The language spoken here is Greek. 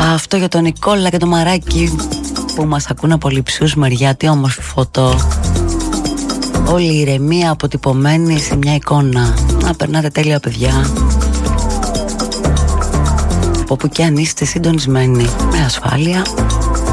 Αυτό για τον Νικόλα και το Μαράκι που μας ακούν από Λειψιούς μεριά. Τι όμορφη φωτό. Όλη η ηρεμία αποτυπωμένη σε μια εικόνα. Να περνάτε τέλεια, παιδιά. Από που και αν είστε συντονισμένοι, με ασφάλεια.